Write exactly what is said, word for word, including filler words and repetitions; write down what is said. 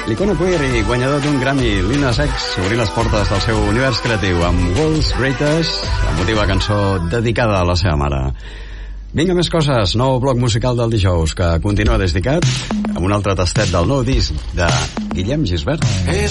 L'Icona Queer i guanyador d'un Grammy, Lil Nas X, obrint les portes del seu univers creatiu amb World's Greatest, emotiva cançó dedicada a la seva mare. Vinga, més coses. Nou bloc musical del dijous que continua dedicat amb un altre tastet del nou disc de Guillem Gisbert. És